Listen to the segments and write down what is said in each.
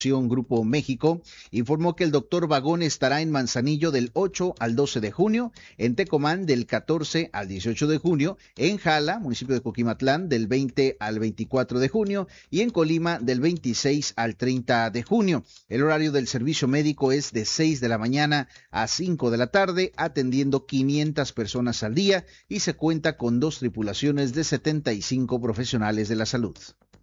Grupo México informó que el doctor Vagón estará en Manzanillo del 8 al 12 de junio, en Tecomán del 14 al 18 de junio, en Jala, municipio de Coquimatlán, del 20 al 24 de junio y en Colima del 26 al 30 de junio. El horario del servicio médico es de 6 de la mañana a 5 de la tarde, atendiendo 500 personas al día y se cuenta con 2 tripulaciones de 75 profesionales de la salud.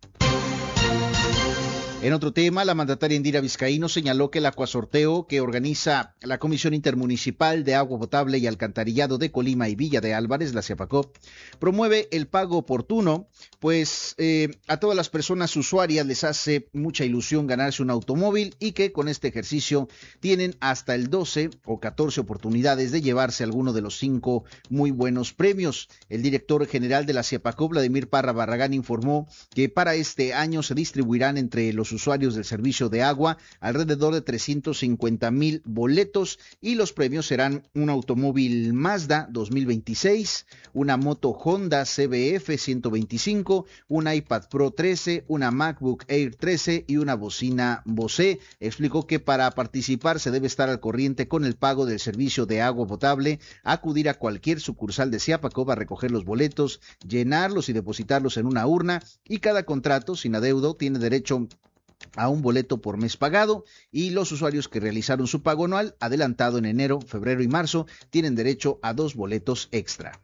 En otro tema, la mandataria Indira Vizcaíno señaló que el acuasorteo que organiza la Comisión Intermunicipal de Agua Potable y Alcantarillado de Colima y Villa de Álvarez, la CIAPACOP, promueve el pago oportuno, pues a todas las personas usuarias les hace mucha ilusión ganarse un automóvil y que con este ejercicio tienen hasta el 12 o 14 oportunidades de llevarse alguno de los 5 muy buenos premios. El director general de la CIAPACOP, Vladimir Parra Barragán, informó que para este año se distribuirán entre los usuarios del servicio de agua alrededor de 350,000 boletos y los premios serán un automóvil Mazda 2026, una moto Honda CBF 125, un iPad Pro 13, una MacBook Air 13 y una bocina Bose. Explicó que para participar se debe estar al corriente con el pago del servicio de agua potable, acudir a cualquier sucursal de CIAPACOP a recoger los boletos, llenarlos y depositarlos en una urna, y cada contrato sin adeudo tiene derecho a un boleto por mes pagado, y los usuarios que realizaron su pago anual adelantado en enero, febrero y marzo tienen derecho a 2 boletos extra.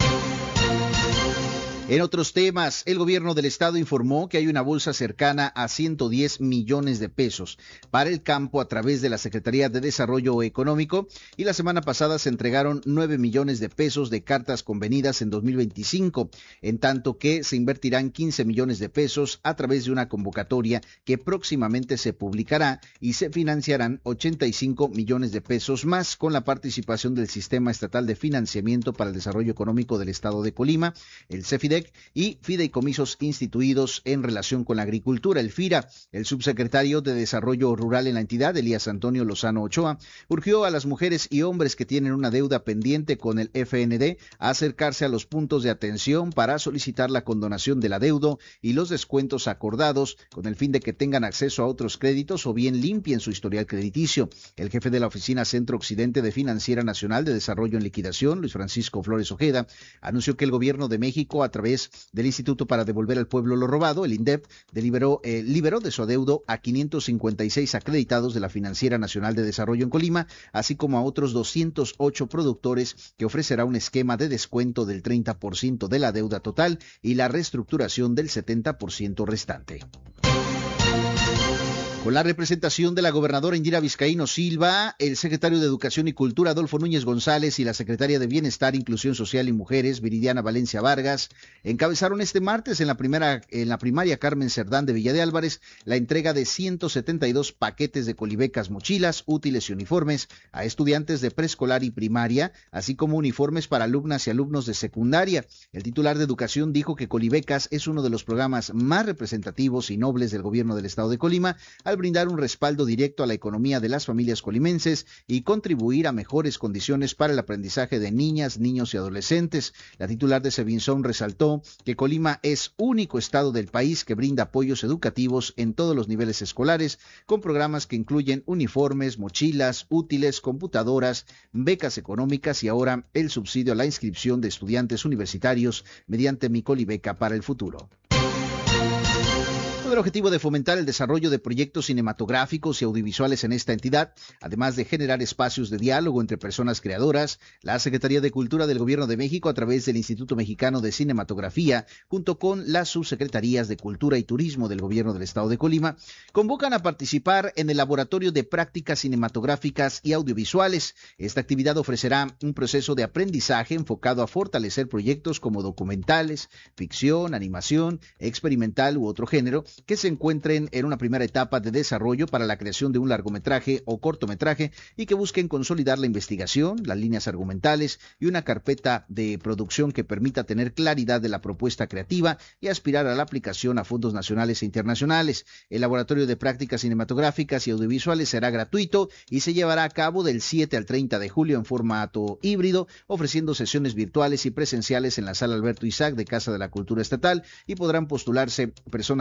En otros temas, el gobierno del estado informó que hay una bolsa cercana a 110 millones de pesos para el campo a través de la Secretaría de Desarrollo Económico, y la semana pasada se entregaron 9 millones de pesos de cartas convenidas en 2025, en tanto que se invertirán 15 millones de pesos a través de una convocatoria que próximamente se publicará y se financiarán 85 millones de pesos más con la participación del Sistema Estatal de Financiamiento para el Desarrollo Económico del Estado de Colima, el CEFIDEC, y fideicomisos instituidos en relación con la agricultura, el FIRA. El subsecretario de Desarrollo Rural en la entidad, Elías Antonio Lozano Ochoa, urgió a las mujeres y hombres que tienen una deuda pendiente con el FND a acercarse a los puntos de atención para solicitar la condonación del adeudo y los descuentos acordados, con el fin de que tengan acceso a otros créditos o bien limpien su historial crediticio. El jefe de la Oficina Centro Occidente de Financiera Nacional de Desarrollo en Liquidación, Luis Francisco Flores Ojeda, anunció que el gobierno de México, a través del Instituto para Devolver al Pueblo lo Robado, el INDEP, liberó de su adeudo a 556 acreditados de la Financiera Nacional de Desarrollo en Colima, así como a otros 208 productores, que ofrecerá un esquema de descuento del 30% de la deuda total y la reestructuración del 70% restante. Con la representación de la gobernadora Indira Vizcaíno Silva, el secretario de Educación y Cultura Adolfo Núñez González y la secretaria de Bienestar, Inclusión Social y Mujeres Viridiana Valencia Vargas encabezaron este martes en la primaria Carmen Cerdán de Villa de Álvarez la entrega de 172 paquetes de colibecas, mochilas, útiles y uniformes a estudiantes de preescolar y primaria, así como uniformes para alumnas y alumnos de secundaria. El titular de Educación dijo que Colibecas es uno de los programas más representativos y nobles del gobierno del estado de Colima, al brindar un respaldo directo a la economía de las familias colimenses y contribuir a mejores condiciones para el aprendizaje de niñas, niños y adolescentes. La titular de Sevinson resaltó que Colima es único estado del país que brinda apoyos educativos en todos los niveles escolares, con programas que incluyen uniformes, mochilas, útiles, computadoras, becas económicas y ahora el subsidio a la inscripción de estudiantes universitarios mediante Mi Colibeca para el Futuro. Con el objetivo de fomentar el desarrollo de proyectos cinematográficos y audiovisuales en esta entidad, además de generar espacios de diálogo entre personas creadoras, la Secretaría de Cultura del Gobierno de México, a través del Instituto Mexicano de Cinematografía, junto con las subsecretarías de Cultura y Turismo del Gobierno del Estado de Colima, convocan a participar en el Laboratorio de Prácticas Cinematográficas y Audiovisuales. Esta actividad ofrecerá un proceso de aprendizaje enfocado a fortalecer proyectos como documentales, ficción, animación, experimental u otro género, que se encuentren en una primera etapa de desarrollo para la creación de un largometraje o cortometraje y que busquen consolidar la investigación, las líneas argumentales y una carpeta de producción que permita tener claridad de la propuesta creativa y aspirar a la aplicación a fondos nacionales e internacionales. El Laboratorio de Prácticas Cinematográficas y Audiovisuales será gratuito y se llevará a cabo del 7 al 30 de julio en formato híbrido, ofreciendo sesiones virtuales y presenciales en la Sala Alberto Isaac de Casa de la Cultura Estatal, y podrán postularse personas residentes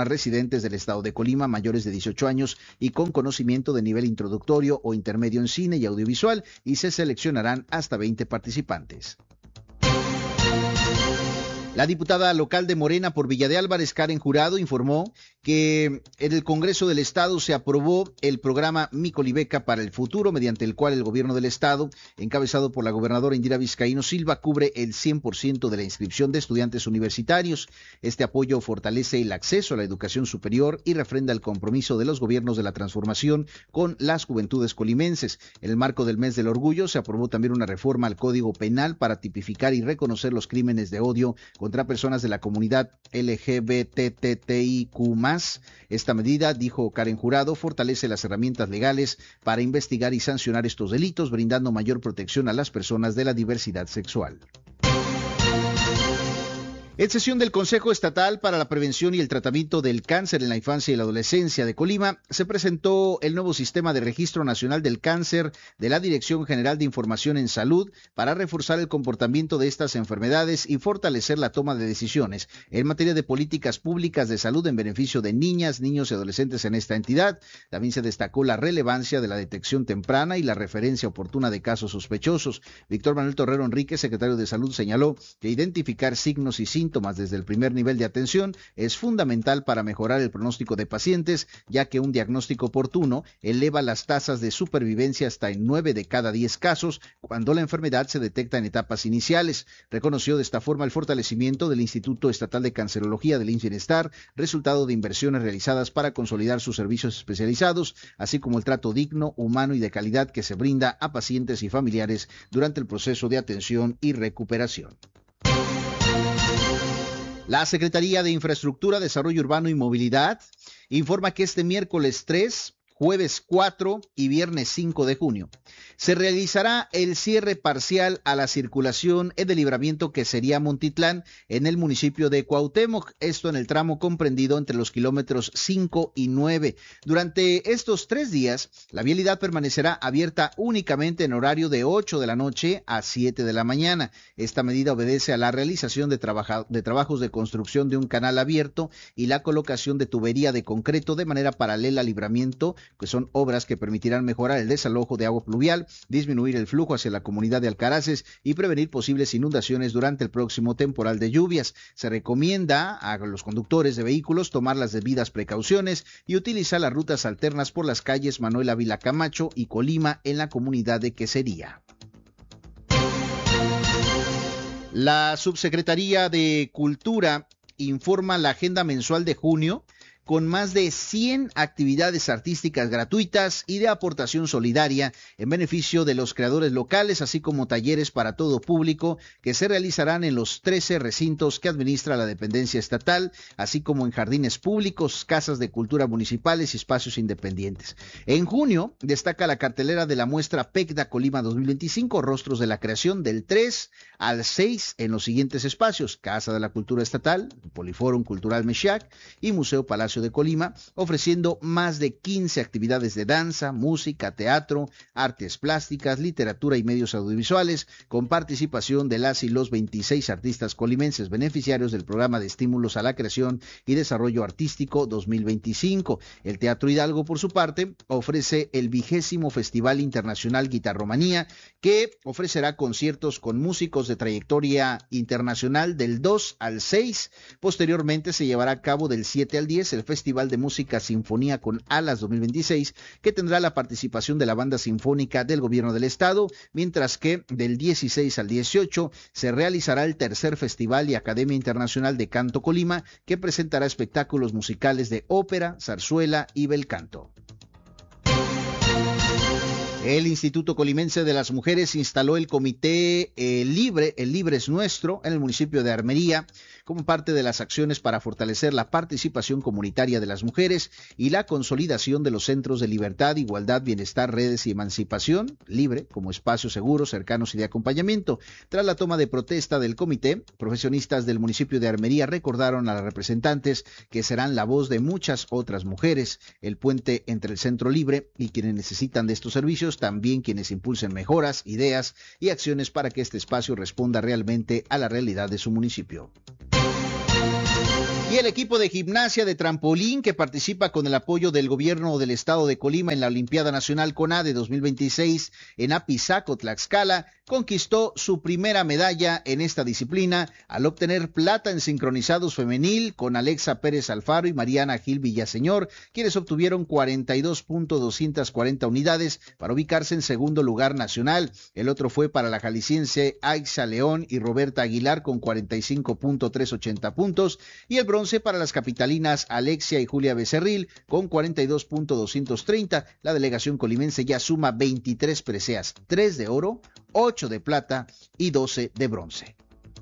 residentes del estado de Colima mayores de 18 años y con conocimiento de nivel introductorio o intermedio en cine y audiovisual, y se seleccionarán hasta 20 participantes. La diputada local de Morena por Villa de Álvarez, Karen Jurado, informó que en el Congreso del Estado se aprobó el programa Micolibeca para el futuro, mediante el cual el gobierno del Estado, encabezado por la gobernadora Indira Vizcaíno Silva, cubre el 100% de la inscripción de estudiantes universitarios. Este apoyo fortalece el acceso a la educación superior y refrenda el compromiso de los gobiernos de la transformación con las juventudes colimenses. En el marco del Mes del Orgullo se aprobó también una reforma al Código Penal para tipificar y reconocer los crímenes de odio contra personas de la comunidad LGBTTIQ+. Esta medida, dijo Karen Jurado, fortalece las herramientas legales para investigar y sancionar estos delitos, brindando mayor protección a las personas de la diversidad sexual. En sesión del Consejo Estatal para la Prevención y el Tratamiento del Cáncer en la Infancia y la Adolescencia de Colima, se presentó el nuevo Sistema de Registro Nacional del Cáncer de la Dirección General de Información en Salud para reforzar el comportamiento de estas enfermedades y fortalecer la toma de decisiones en materia de políticas públicas de salud en beneficio de niñas, niños y adolescentes en esta entidad. También se destacó la relevancia de la detección temprana y la referencia oportuna de casos sospechosos. Víctor Manuel Torrero Enríquez, secretario de Salud, señaló que identificar signos y síntomas desde el primer nivel de atención es fundamental para mejorar el pronóstico de pacientes, ya que un diagnóstico oportuno eleva las tasas de supervivencia hasta en 9 de cada 10 casos cuando la enfermedad se detecta en etapas iniciales. Reconoció de esta forma el fortalecimiento del Instituto Estatal de Cancerología del IMSS Bienestar, resultado de inversiones realizadas para consolidar sus servicios especializados, así como el trato digno, humano y de calidad que se brinda a pacientes y familiares durante el proceso de atención y recuperación. La Secretaría de Infraestructura, Desarrollo Urbano y Movilidad informa que este miércoles 3, jueves 4 y viernes 5 de junio se realizará el cierre parcial a la circulación en el libramiento que sería Montitlán en el municipio de Cuauhtémoc, esto en el tramo comprendido entre los kilómetros 5 y 9. Durante estos 3 días, la vialidad permanecerá abierta únicamente en horario de 8 de la noche a 7 de la mañana. Esta medida obedece a la realización de trabajos de construcción de un canal abierto y la colocación de tubería de concreto de manera paralela al libramiento, que son obras que permitirán mejorar el desalojo de agua pluvial, disminuir el flujo hacia la comunidad de Alcaraces y prevenir posibles inundaciones durante el próximo temporal de lluvias. Se recomienda a los conductores de vehículos tomar las debidas precauciones y utilizar las rutas alternas por las calles Manuel Ávila Camacho y Colima en la comunidad de Quesería. La Subsecretaría de Cultura informa la agenda mensual de junio con más de 100 actividades artísticas gratuitas y de aportación solidaria en beneficio de los creadores locales, así como talleres para todo público que se realizarán en los 13 recintos que administra la dependencia estatal, así como en jardines públicos, casas de cultura municipales y espacios independientes. En junio destaca la cartelera de la muestra PECDA Colima 2025, Rostros de la Creación, del 3 al 6 en los siguientes espacios: Casa de la Cultura Estatal, Poliforum Cultural Mexiac y Museo Palacio de Colima, ofreciendo más de 15 actividades de danza, música, teatro, artes plásticas, literatura y medios audiovisuales, con participación de las y los 26 artistas colimenses beneficiarios del programa de estímulos a la creación y desarrollo artístico 2025. El Teatro Hidalgo, por su parte, ofrece el 20º Festival Internacional Guitarromanía, que ofrecerá conciertos con músicos de trayectoria internacional del 2 al 6. Posteriormente se llevará a cabo del 7 al 10 el Festival de Música Sinfonía con Alas 2026, que tendrá la participación de la Banda Sinfónica del Gobierno del Estado, mientras que del 16 al 18 se realizará el tercer Festival y Academia Internacional de Canto Colima, que presentará espectáculos musicales de ópera, zarzuela y bel canto. El Instituto Colimense de las Mujeres instaló el Comité Libre, el Libre es Nuestro, en el municipio de Armería, como parte de las acciones para fortalecer la participación comunitaria de las mujeres y la consolidación de los centros de libertad, igualdad, bienestar, redes y emancipación, Libre, como espacios seguros, cercanos y de acompañamiento. Tras la toma de protesta del comité, profesionistas del municipio de Armería recordaron a las representantes que serán la voz de muchas otras mujeres, el puente entre el Centro Libre y quienes necesitan de estos servicios, también quienes impulsen mejoras, ideas y acciones para que este espacio responda realmente a la realidad de su municipio. Y el equipo de gimnasia de trampolín que participa con el apoyo del gobierno del estado de Colima en la Olimpiada Nacional CONADE 2026 en Apizaco, Tlaxcala, conquistó su primera medalla en esta disciplina al obtener plata en sincronizados femenil con Alexa Pérez Alfaro y Mariana Gil Villaseñor, quienes obtuvieron 42.240 unidades para ubicarse en segundo lugar nacional. El otro fue para la jalisciense Aixa León y Roberta Aguilar con 45.380 puntos y el bronce para las capitalinas Alexia y Julia Becerril con 42.230. La delegación colimense ya suma 23 preseas, 3 de oro, 8 de plata y 12 de bronce.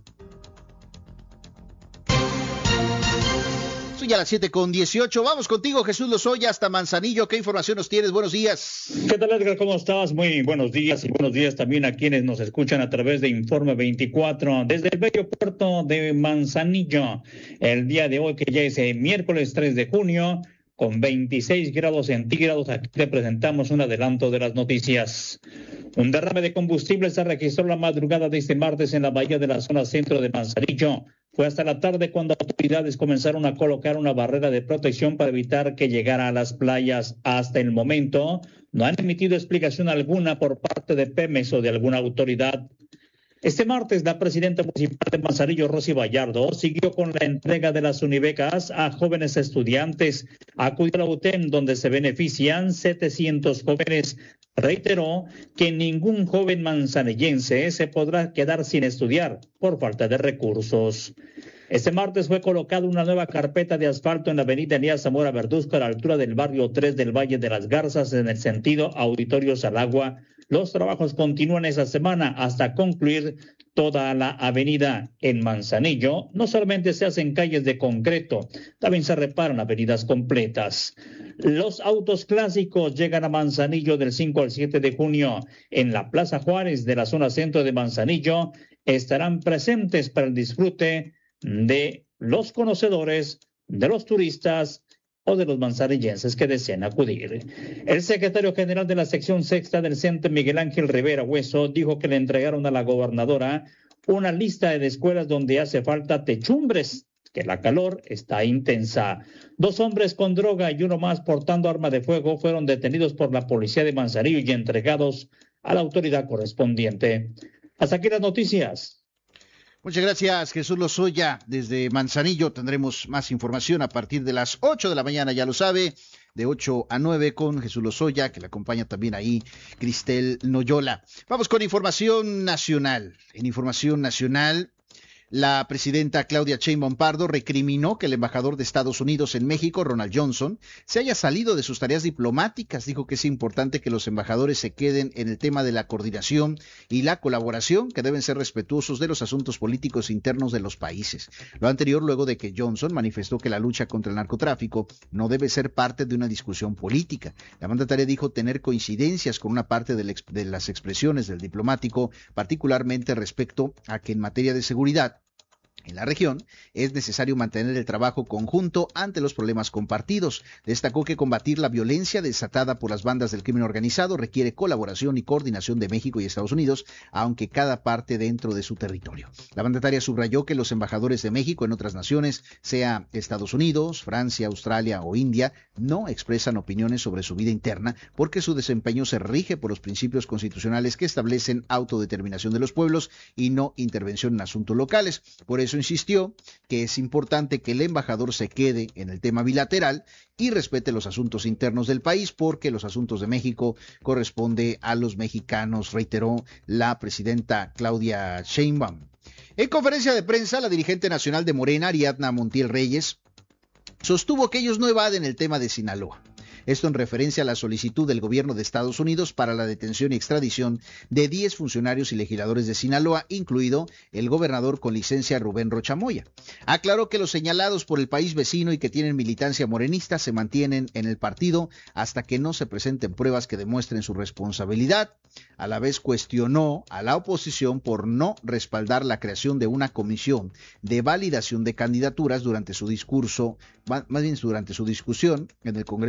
Son ya las 7:18. Vamos contigo, Jesús Lozoya, hasta Manzanillo. ¿Qué información nos tienes? Buenos días. ¿Qué tal, Edgar? ¿Cómo estás? Muy buenos días y buenos días también a quienes nos escuchan a través de Informe 24 desde el bello puerto de Manzanillo. El día de hoy, que ya es miércoles 3 de junio, con 26 grados centígrados, aquí te presentamos un adelanto de las noticias. Un derrame de combustible se registró la madrugada de este martes en la bahía de la zona centro de Manzanillo. Fue hasta la tarde cuando autoridades comenzaron a colocar una barrera de protección para evitar que llegara a las playas. Hasta el momento no han emitido explicación alguna por parte de Pemex o de alguna autoridad. Este martes, la presidenta municipal de Manzanillo, Rosy Vallardo, siguió con la entrega de las unibecas a jóvenes estudiantes. Acudió a la UTEM, donde se benefician 700 jóvenes. Reiteró que ningún joven manzanillense se podrá quedar sin estudiar por falta de recursos. Este martes fue colocada una nueva carpeta de asfalto en la avenida Elías Zamora Verduzco a la altura del barrio 3 del Valle de las Garzas en el sentido Auditorios al Agua. Los trabajos continúan esa semana hasta concluir toda la avenida. En Manzanillo no solamente se hacen calles de concreto, también se reparan avenidas completas. Los autos clásicos llegan a Manzanillo del 5 al 7 de junio. En la Plaza Juárez de la zona centro de Manzanillo estarán presentes para el disfrute de los conocedores, de los turistas o de los manzanillenses que deseen acudir. El secretario general de la sección sexta del CENTE, Miguel Ángel Rivera Hueso, dijo que le entregaron a la gobernadora una lista de escuelas donde hace falta techumbres, que la calor está intensa. 2 hombres con droga y uno más portando arma de fuego fueron detenidos por la policía de Manzanillo y entregados a la autoridad correspondiente. Hasta aquí las noticias. Muchas gracias, Jesús Lozoya. Desde Manzanillo tendremos más información a partir de las 8 de la mañana, ya lo sabe, de 8 a 9 con Jesús Lozoya, que le acompaña también ahí Cristel Noyola. Vamos con información nacional. En información nacional, la presidenta Claudia Sheinbaum Pardo recriminó que el embajador de Estados Unidos en México, Ronald Johnson, se haya salido de sus tareas diplomáticas. Dijo que es importante que los embajadores se queden en el tema de la coordinación y la colaboración, que deben ser respetuosos de los asuntos políticos internos de los países. Lo anterior luego de que Johnson manifestó que la lucha contra el narcotráfico no debe ser parte de una discusión política. La mandataria dijo tener coincidencias con una parte de las expresiones del diplomático, particularmente respecto a que en materia de seguridad en la región es necesario mantener el trabajo conjunto ante los problemas compartidos. Destacó que combatir la violencia desatada por las bandas del crimen organizado requiere colaboración y coordinación de México y Estados Unidos, aunque cada parte dentro de su territorio. La mandataria subrayó que los embajadores de México en otras naciones, sea Estados Unidos, Francia, Australia o India, no expresan opiniones sobre su vida interna porque su desempeño se rige por los principios constitucionales que establecen autodeterminación de los pueblos y no intervención en asuntos locales. Por eso insistió que es importante que el embajador se quede en el tema bilateral y respete los asuntos internos del país porque los asuntos de México corresponde a los mexicanos, reiteró la presidenta Claudia Sheinbaum. En conferencia de prensa, la dirigente nacional de Morena, Ariadna Montiel Reyes, sostuvo que ellos no evaden el tema de Sinaloa. Esto en referencia a la solicitud del gobierno de Estados Unidos para la detención y extradición de 10 funcionarios y legisladores de Sinaloa, incluido el gobernador con licencia Rubén Rocha Moya. Aclaró que los señalados por el país vecino y que tienen militancia morenista se mantienen en el partido hasta que no se presenten pruebas que demuestren su responsabilidad. A la vez cuestionó a la oposición por no respaldar la creación de una comisión de validación de candidaturas durante su discurso, más bien durante su discusión en el Congreso de la Unión,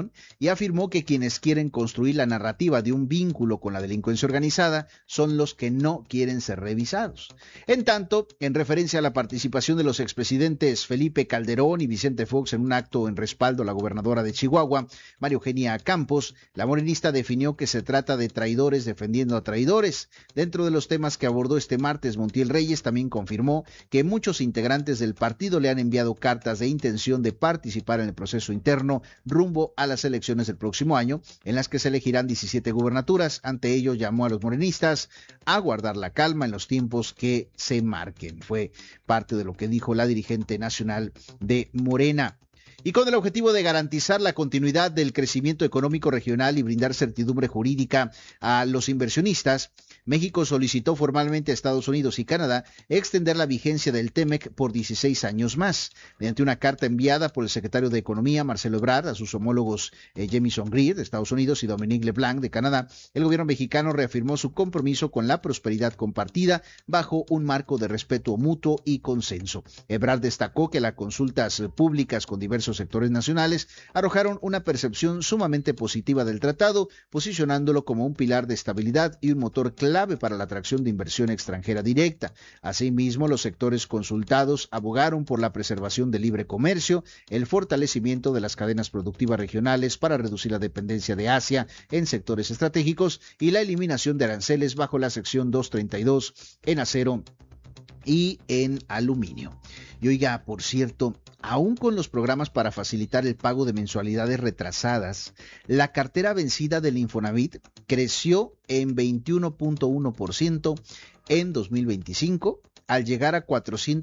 Unión y afirmó que quienes quieren construir la narrativa de un vínculo con la delincuencia organizada son los que no quieren ser revisados. En tanto, en referencia a la participación de los expresidentes Felipe Calderón y Vicente Fox en un acto en respaldo a la gobernadora de Chihuahua, María Eugenia Campos, la morenista definió que se trata de traidores defendiendo a traidores. Dentro de los temas que abordó este martes, Montiel Reyes también confirmó que muchos integrantes del partido le han enviado cartas de intención de participar en el proceso interno rumbo a las elecciones del próximo año, en las que se elegirán 17 gubernaturas. Ante ello, llamó a los morenistas a guardar la calma en los tiempos que se marquen. Fue parte de lo que dijo la dirigente nacional de Morena. Y con el objetivo de garantizar la continuidad del crecimiento económico regional y brindar certidumbre jurídica a los inversionistas, México solicitó formalmente a Estados Unidos y Canadá extender la vigencia del TEMEC por 16 años más. Mediante una carta enviada por el secretario de Economía, Marcelo Ebrard, a sus homólogos Jamieson Greer, de Estados Unidos, y Dominique LeBlanc, de Canadá, el gobierno mexicano reafirmó su compromiso con la prosperidad compartida bajo un marco de respeto mutuo y consenso. Ebrard destacó que las consultas públicas con diversos sectores nacionales arrojaron una percepción sumamente positiva del tratado, posicionándolo como un pilar de estabilidad y un motor clave para la atracción de inversión extranjera directa. Asimismo, los sectores consultados abogaron por la preservación del libre comercio, el fortalecimiento de las cadenas productivas regionales para reducir la dependencia de Asia en sectores estratégicos y la eliminación de aranceles bajo la sección 232 en acero y en aluminio. Y oiga, por cierto, aún con los programas para facilitar el pago de mensualidades retrasadas, la cartera vencida del Infonavit creció en 21.1% en 2025, al llegar a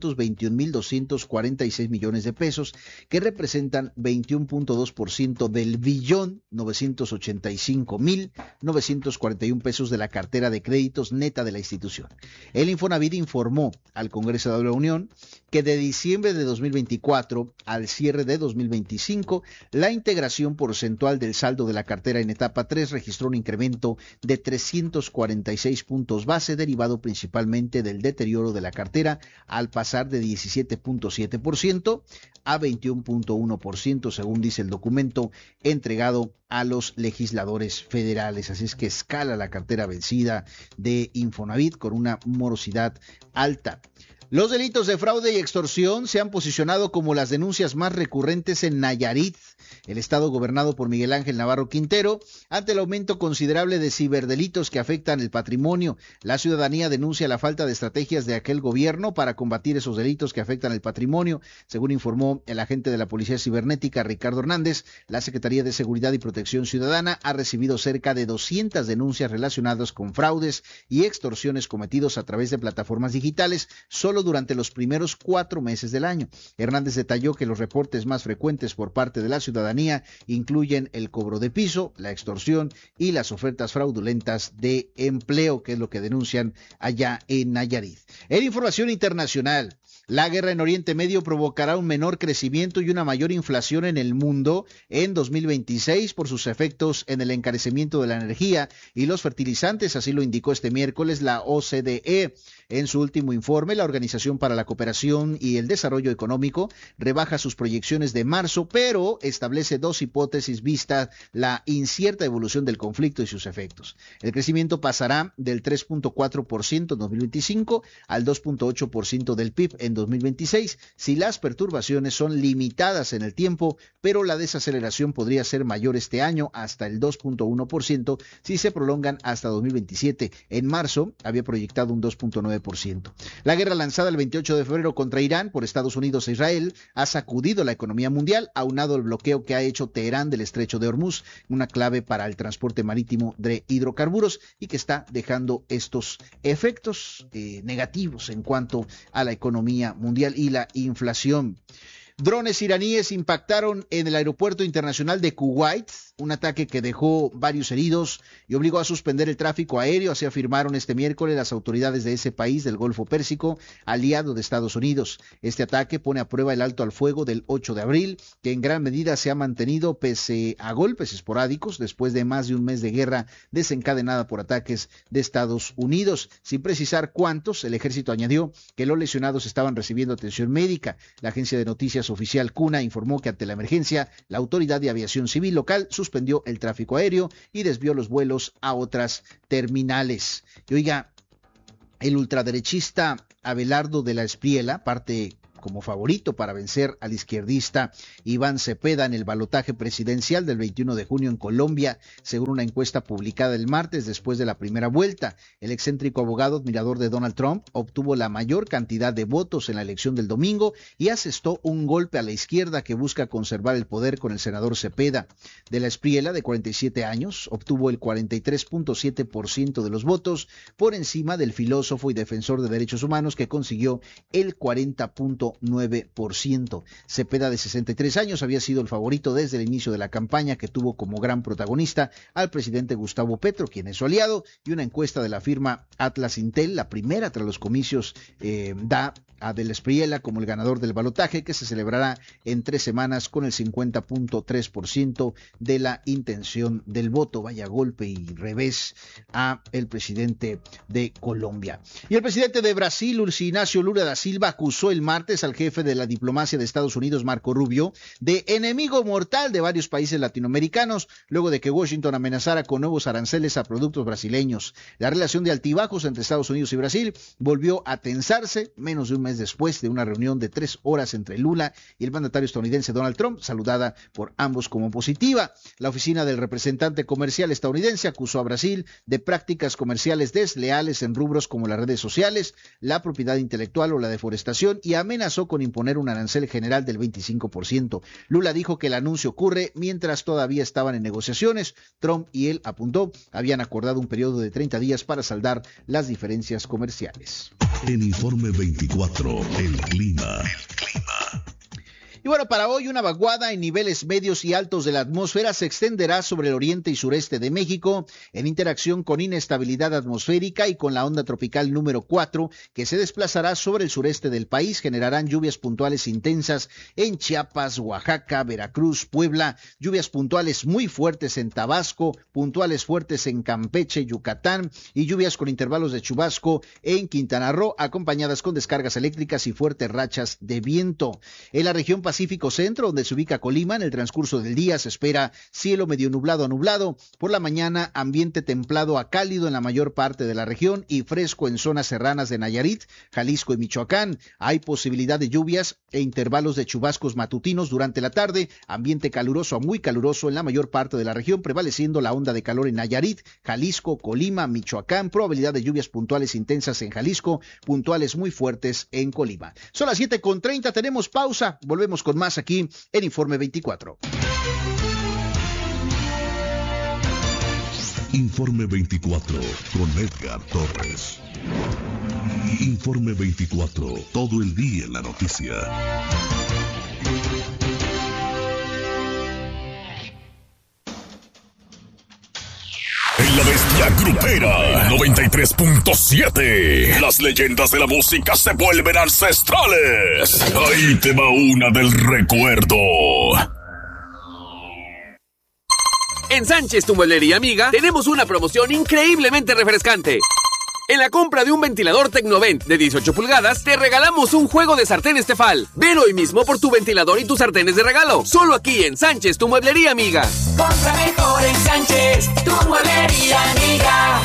421.246 millones de pesos, que representan 21.2% del billón 985.941 pesos de la cartera de créditos neta de la institución. El Infonavit informó al Congreso de la Unión que de diciembre de 2024 al cierre de 2025, la integración porcentual del saldo de la cartera en etapa 3 registró un incremento de 346 puntos base, derivado principalmente del deterioro de la cartera al pasar de 17.7% a 21.1%, según dice el documento entregado a los legisladores federales. Así es que escala la cartera vencida de Infonavit con una morosidad alta. Los delitos de fraude y extorsión se han posicionado como las denuncias más recurrentes en Nayarit, el estado gobernado por Miguel Ángel Navarro Quintero, ante el aumento considerable de ciberdelitos que afectan el patrimonio. La ciudadanía denuncia la falta de estrategias de aquel gobierno para combatir esos delitos que afectan el patrimonio. Según informó el agente de la Policía Cibernética, Ricardo Hernández, la Secretaría de Seguridad y Protección Ciudadana ha recibido cerca de 200 denuncias relacionadas con fraudes y extorsiones cometidos a través de plataformas digitales, solo durante los primeros 4 meses del año. Hernández detalló que los reportes más frecuentes por parte de la ciudadanía incluyen el cobro de piso, la extorsión y las ofertas fraudulentas de empleo, que es lo que denuncian allá en Nayarit. En información internacional, la guerra en Oriente Medio provocará un menor crecimiento y una mayor inflación en el mundo en 2026 por sus efectos en el encarecimiento de la energía y los fertilizantes, así lo indicó este miércoles la OCDE. En su último informe, la Organización para la Cooperación y el Desarrollo Económico rebaja sus proyecciones de marzo, pero establece 2 hipótesis vista la incierta evolución del conflicto y sus efectos. El crecimiento pasará del 3.4% en 2025 al 2.8% del PIB en 2026 si las perturbaciones son limitadas en el tiempo, pero la desaceleración podría ser mayor este año hasta el 2.1% si se prolongan hasta 2027. En marzo había proyectado un 2.9%. La guerra lanzada el 28 de febrero contra Irán por Estados Unidos e Israel ha sacudido la economía mundial, aunado al bloqueo que ha hecho Teherán del estrecho de Hormuz, una clave para el transporte marítimo de hidrocarburos, y que está dejando estos efectos negativos en cuanto a la economía mundial y la inflación. Drones iraníes impactaron en el aeropuerto internacional de Kuwait un ataque que dejó varios heridos y obligó a suspender el tráfico aéreo, así afirmaron este miércoles las autoridades de ese país del Golfo Pérsico, aliado de Estados Unidos. Este ataque pone a prueba el alto al fuego del 8 de abril, que en gran medida se ha mantenido pese a golpes esporádicos después de más de un mes de guerra desencadenada por ataques de Estados Unidos. Sin precisar cuántos, el ejército añadió que los lesionados estaban recibiendo atención médica. La agencia de noticias oficial CUNA informó que ante la emergencia, la Autoridad de Aviación Civil local suspendió el tráfico aéreo y desvió los vuelos a otras terminales. Y oiga, el ultraderechista Abelardo de la Espriella parte como favorito para vencer al izquierdista Iván Cepeda en el balotaje presidencial del 21 de junio en Colombia, según una encuesta publicada el martes después de la primera vuelta. El excéntrico abogado admirador de Donald Trump obtuvo la mayor cantidad de votos en la elección del domingo y asestó un golpe a la izquierda que busca conservar el poder con el senador Cepeda. De la Espriella, de 47 años, obtuvo el 43.7% de los votos, por encima del filósofo y defensor de derechos humanos que consiguió el 40.9%. Cepeda, de 63 años, había sido el favorito desde el inicio de la campaña, que tuvo como gran protagonista al presidente Gustavo Petro, quien es su aliado, y una encuesta de la firma Atlas Intel, la primera tras los comicios, da a de la Espriella como el ganador del balotaje, que se celebrará en 3 semanas con el 50.3% de la intención del voto. Vaya golpe y revés a el presidente de Colombia. Y el presidente de Brasil, Luiz Inácio Lula da Silva, acusó el martes al jefe de la diplomacia de Estados Unidos, Marco Rubio, de enemigo mortal de varios países latinoamericanos, luego de que Washington amenazara con nuevos aranceles a productos brasileños. La relación de altibajos entre Estados Unidos y Brasil volvió a tensarse menos de un mes después de una reunión de 3 horas entre Lula y el mandatario estadounidense Donald Trump, saludada por ambos como positiva. La oficina del representante comercial estadounidense acusó a Brasil de prácticas comerciales desleales en rubros como las redes sociales, la propiedad intelectual o la deforestación, y amenazó con imponer un arancel general del 25%. Lula dijo que el anuncio ocurre mientras todavía estaban en negociaciones. Trump y él, apuntó, habían acordado un periodo de 30 días para saldar las diferencias comerciales. En Informe 24, el clima. Y bueno, para hoy una vaguada en niveles medios y altos de la atmósfera se extenderá sobre el oriente y sureste de México en interacción con inestabilidad atmosférica y con la onda tropical número 4 que se desplazará sobre el sureste del país. Generarán lluvias puntuales intensas en Chiapas, Oaxaca, Veracruz, Puebla, lluvias puntuales muy fuertes en Tabasco, puntuales fuertes en Campeche, Yucatán y lluvias con intervalos de chubasco en Quintana Roo, acompañadas con descargas eléctricas y fuertes rachas de viento. En la región Pacífico Centro, donde se ubica Colima, en el transcurso del día se espera cielo medio nublado a nublado. Por la mañana, ambiente templado a cálido en la mayor parte de la región y fresco en zonas serranas de Nayarit, Jalisco y Michoacán. Hay posibilidad de lluvias e intervalos de chubascos matutinos durante la tarde. Ambiente caluroso a muy caluroso en la mayor parte de la región, prevaleciendo la onda de calor en Nayarit, Jalisco, Colima, Michoacán. Probabilidad de lluvias puntuales intensas en Jalisco, puntuales muy fuertes en Colima. Son las 7:30, tenemos pausa. Volvemos con más aquí en Informe 24. Informe 24 con Edgar Torres. Informe 24, todo el día en la noticia. En la bestia grupera 93.7, las leyendas de la música se vuelven ancestrales. Ahí te va una del recuerdo. En Sánchez, tu mueblería amiga, tenemos una promoción increíblemente refrescante. En la compra de un ventilador Tecnovent de 18 pulgadas, te regalamos un juego de sartenes Tefal. Ven hoy mismo por tu ventilador y tus sartenes de regalo. Solo aquí en Sánchez, tu mueblería amiga. Compra mejor en Sánchez, tu mueblería amiga.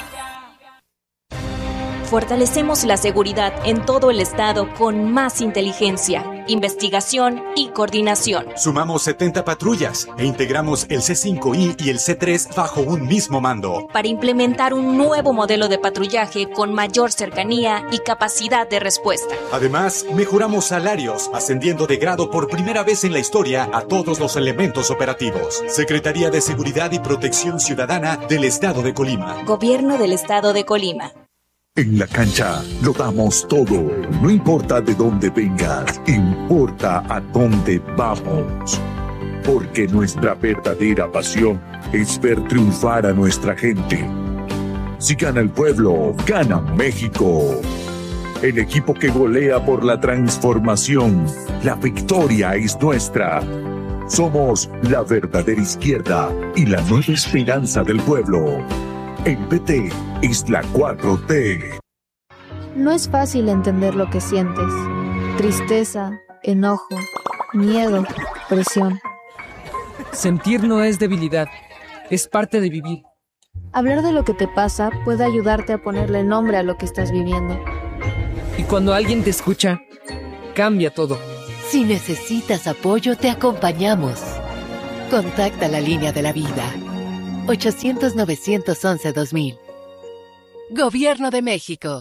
Fortalecemos la seguridad en todo el estado con más inteligencia, investigación y coordinación. Sumamos 70 patrullas e integramos el C5I y el C3 bajo un mismo mando. Para implementar un nuevo modelo de patrullaje con mayor cercanía y capacidad de respuesta. Además, mejoramos salarios, ascendiendo de grado por primera vez en la historia a todos los elementos operativos. Secretaría de Seguridad y Protección Ciudadana del Estado de Colima. Gobierno del Estado de Colima. En la cancha lo damos todo. No importa de dónde vengas, importa a dónde vamos. porque nuestra verdadera pasión es ver triunfar a nuestra gente. Si gana el pueblo, gana México. El equipo que golea por la transformación. La victoria es nuestra. Somos la verdadera izquierda y la nueva esperanza del pueblo. El PT es la 4T. No es fácil entender lo que sientes. Tristeza, enojo, miedo, presión. Sentir no es debilidad, es parte de vivir. Hablar de lo que te pasa puede ayudarte a ponerle nombre a lo que estás viviendo. Y cuando alguien te escucha, cambia todo. Si necesitas apoyo, te acompañamos. Contacta la línea de la vida. 800-911-2000. Gobierno de México.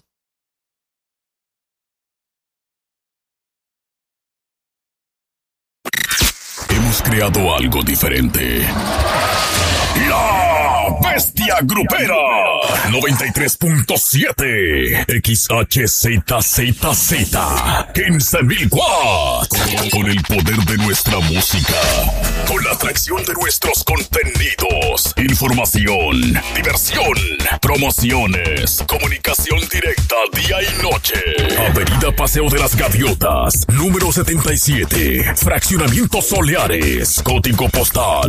Hemos creado algo diferente. La Bestia Grupera 93.7 XHZZZ 15,000 watts. Con el poder de nuestra música, con la atracción de nuestros contenidos, información, diversión, promociones, comunicación directa día y noche. Avenida Paseo de las Gaviotas, número 77, Fraccionamiento Soleares, código postal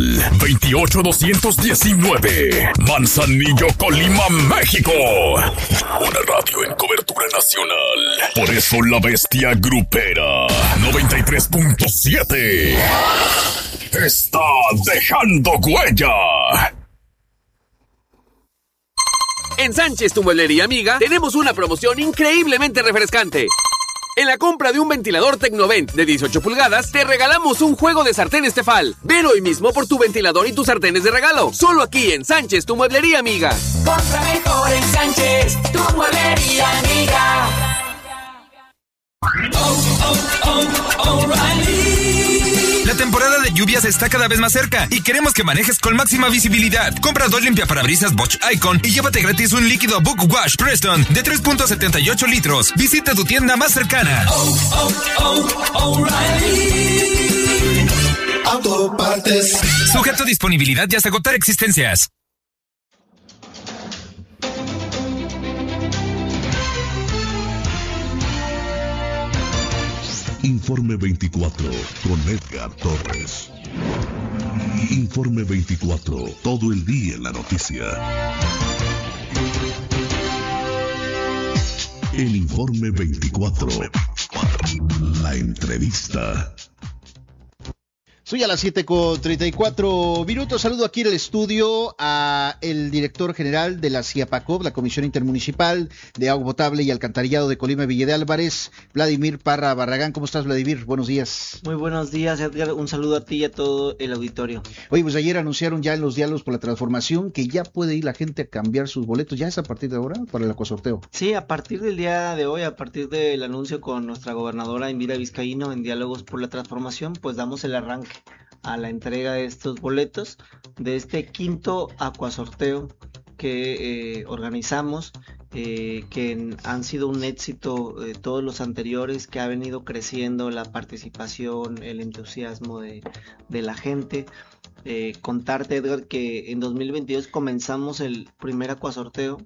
28219, Manzanillo, Colima, México. Una radio en cobertura nacional. Por eso la Bestia Grupera 93.7 está dejando huella. En Sánchez, tu mueblería amiga, tenemos una promoción increíblemente refrescante. En la compra de un ventilador Tecnovent de 18 pulgadas, te regalamos un juego de sartenes Tefal. Ven hoy mismo por tu ventilador y tus sartenes de regalo. Solo aquí en Sánchez, tu mueblería amiga. Compra mejor en Sánchez, tu mueblería amiga. La temporada de lluvias está cada vez más cerca y queremos que manejes con máxima visibilidad. Compra 2 limpiaparabrisas Bosch Icon y llévate gratis un líquido Book Wash Preston de 3.78 litros. Visita tu tienda más cercana. Autopartes. Sujeto a disponibilidad y hasta agotar existencias. Informe 24 con Edgar Torres. Informe 24, todo el día en la noticia. El Informe 24, la entrevista. Soy a las 7:34. Saludo aquí en el estudio a el director general de la CIAPACOP, la Comisión Intermunicipal de Agua Potable y Alcantarillado de Colima, Villa de Álvarez, Vladimir Parra Barragán. ¿Cómo estás, Vladimir? Buenos días. Muy buenos días, Edgar. Un saludo a ti y a todo el auditorio. Oye, pues ayer anunciaron ya en los diálogos por la transformación que ya puede ir la gente a cambiar sus boletos. ¿Ya es a partir de ahora para el acuasorteo? Sí, a partir del día de hoy, a partir del anuncio con nuestra gobernadora Indira Vizcaíno en diálogos por la transformación, pues damos el arranque a la entrega de estos boletos de este quinto acuasorteo que organizamos, que han sido un éxito todos los anteriores, que ha venido creciendo la participación, el entusiasmo de la gente. Contarte, Edgar, que en 2022 comenzamos el primer acuasorteo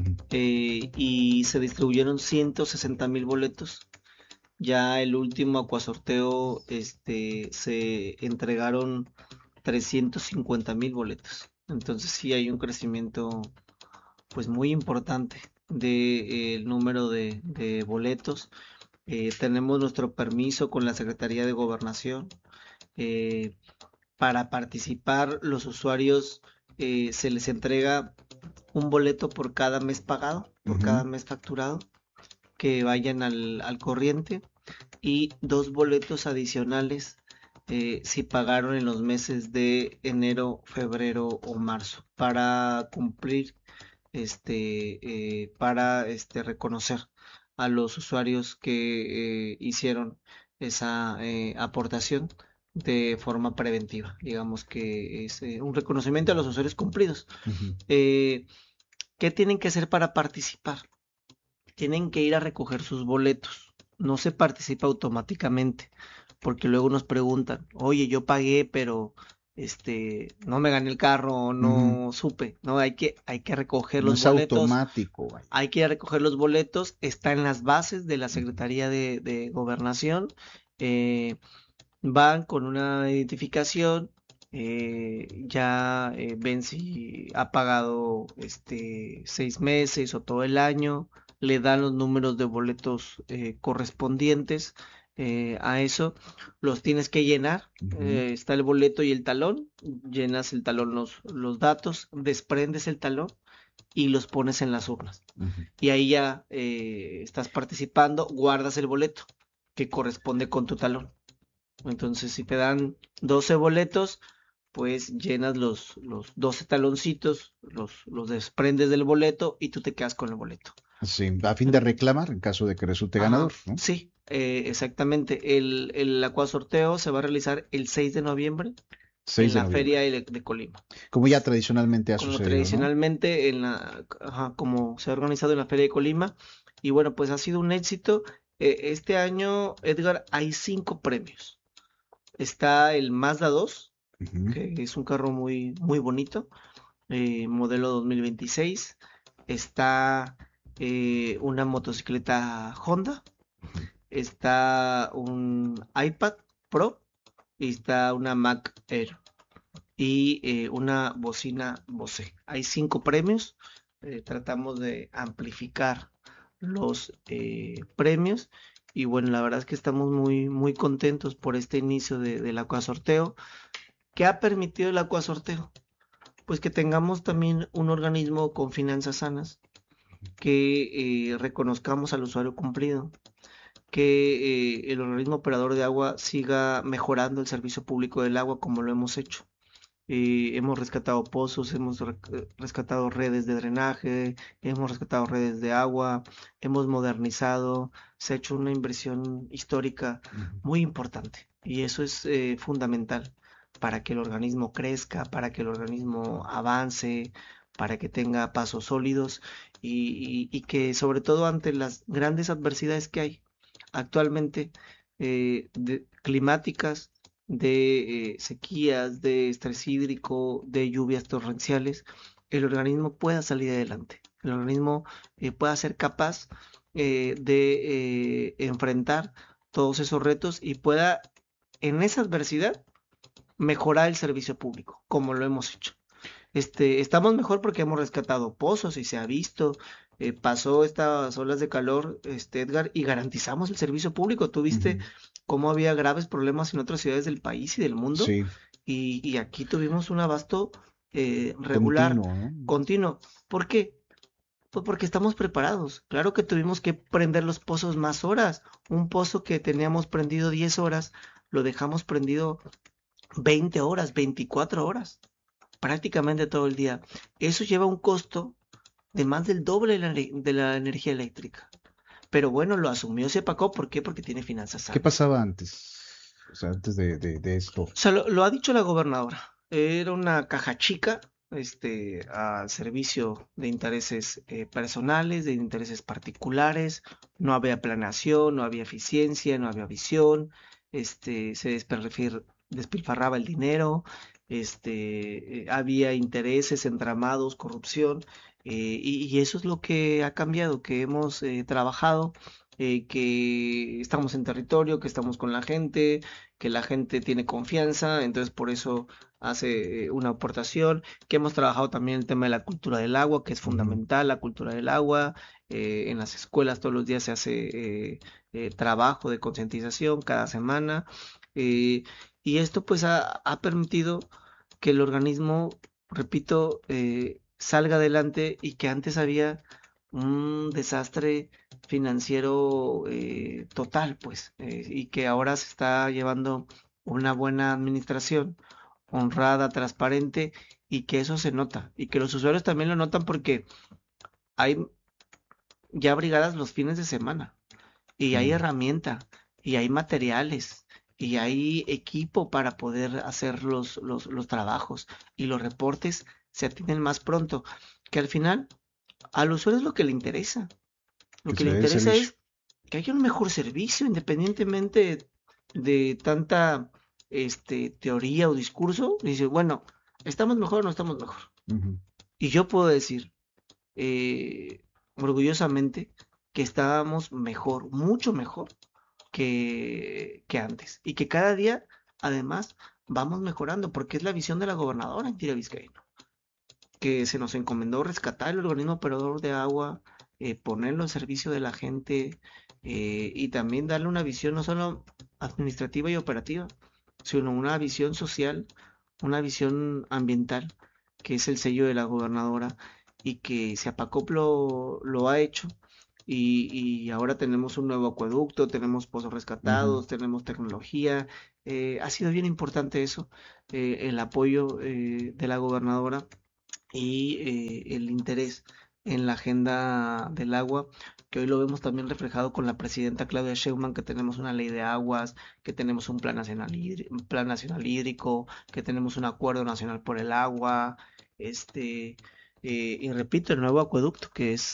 y se distribuyeron 160,000 boletos. Ya el último acuasorteo se entregaron 350,000 boletos. Entonces sí hay un crecimiento pues muy importante del número de boletos. Tenemos nuestro permiso con la Secretaría de Gobernación. Para participar, los usuarios se les entrega un boleto por cada mes pagado, por cada mes facturado, que vayan al corriente, y 2 boletos adicionales si pagaron en los meses de enero, febrero o marzo, para cumplir, para reconocer a los usuarios que hicieron esa aportación de forma preventiva. Digamos que es un reconocimiento a los usuarios cumplidos. ¿Qué tienen que hacer para participar? Tienen que ir a recoger sus boletos. No se participa automáticamente. porque luego nos preguntan, oye, yo pagué, pero no me gané el carro, no supe, no, hay que recoger los boletos. No es automático. Hay que recoger los boletos, está en las bases de la Secretaría de Gobernación, van con una identificación, ya ven si ha pagado 6 meses o todo el año, le dan los números de boletos correspondientes a eso, los tienes que llenar, está el boleto y el talón, llenas el talón los datos, desprendes el talón y los pones en las urnas. Y ahí ya estás participando, guardas el boleto que corresponde con tu talón. Entonces, si te dan 12 boletos, pues llenas los 12 taloncitos, los desprendes del boleto y tú te quedas con el boleto. Sí, a fin de reclamar en caso de que resulte ganador, ¿no? Sí, exactamente. El acuasorteo se va a realizar el 6 de noviembre en la Feria de Colima. Como ya tradicionalmente ha sucedido, Como tradicionalmente, ¿no? Como se ha organizado en la Feria de Colima. Y bueno, pues ha sido un éxito. Este año, Edgar, hay 5 premios. Está el Mazda 2, que es un carro muy, muy bonito, modelo 2026. Está una motocicleta Honda, está un iPad Pro y está una Mac Air y una bocina Bose. Hay 5 premios, tratamos de amplificar los premios y bueno, la verdad es que estamos muy, muy contentos por este inicio del acuasorteo. ¿Qué ha permitido el acuasorteo? Pues que tengamos también un organismo con finanzas sanas, que reconozcamos al usuario cumplido, que el organismo operador de agua siga mejorando el servicio público del agua como lo hemos hecho. Hemos rescatado pozos, hemos rescatado redes de drenaje, hemos rescatado redes de agua, hemos modernizado, se ha hecho una inversión histórica muy importante y eso es fundamental para que el organismo crezca, para que el organismo avance, para que tenga pasos sólidos y que sobre todo ante las grandes adversidades que hay actualmente climáticas, de sequías, de estrés hídrico, de lluvias torrenciales, el organismo pueda salir adelante, el organismo pueda ser capaz de enfrentar todos esos retos y pueda en esa adversidad mejorar el servicio público, como lo hemos hecho. Estamos mejor porque hemos rescatado pozos y se ha visto, pasó estas olas de calor, Edgar, y garantizamos el servicio público. Tú viste cómo había graves problemas en otras ciudades del país y del mundo, sí. y aquí tuvimos un abasto regular, continuo. ¿Por qué? Pues porque estamos preparados. Claro que tuvimos que prender los pozos más horas. Un pozo que teníamos prendido 10 horas, lo dejamos prendido 20 horas, 24 horas, prácticamente todo el día. Eso lleva un costo de más del doble de la energía eléctrica. Pero bueno, lo asumió Cepacó. ¿Por qué? Porque tiene finanzas sanas. ¿Qué pasaba antes? O sea, antes de esto. O sea, lo ha dicho la gobernadora. Era una caja chica, al servicio de intereses personales, de intereses particulares. No había planeación, no había eficiencia, no había visión. Se despilfarraba el dinero. Había intereses, entramados, corrupción. Y eso es lo que ha cambiado, que hemos trabajado, que estamos en territorio, que estamos con la gente, que la gente tiene confianza, entonces por eso hace una aportación, que hemos trabajado también el tema de la cultura del agua, que es fundamental, la cultura del agua, en las escuelas todos los días se hace trabajo de concientización cada semana, y esto pues ha permitido que el organismo, repito, salga adelante y que antes había un desastre financiero total, pues, y que ahora se está llevando una buena administración, honrada, transparente, y que eso se nota, y que los usuarios también lo notan porque hay ya brigadas los fines de semana, y hay herramienta, y hay materiales, y hay equipo para poder hacer los trabajos, y los reportes se atienden más pronto, que al final al usuario es lo que le interesa. Lo que le interesa es que haya un mejor servicio, independientemente de tanta teoría o discurso, dice, bueno, ¿estamos mejor o no estamos mejor? Y yo puedo decir orgullosamente que estábamos mejor, mucho mejor que antes, y que cada día, además, vamos mejorando, porque es la visión de la gobernadora Indira Vizcaíno, que se nos encomendó rescatar el organismo operador de agua, ponerlo al servicio de la gente, y también darle una visión no solo administrativa y operativa, sino una visión social, una visión ambiental, que es el sello de la gobernadora, y que Ziapacop lo ha hecho. Y ahora tenemos un nuevo acueducto, tenemos pozos rescatados, tenemos tecnología. Ha sido bien importante eso, el apoyo de la gobernadora y el interés en la agenda del agua, que hoy lo vemos también reflejado con la presidenta Claudia Sheinbaum, que tenemos una ley de aguas, que tenemos un plan nacional hídrico, que tenemos un acuerdo nacional por el agua, y repito, el nuevo acueducto, que es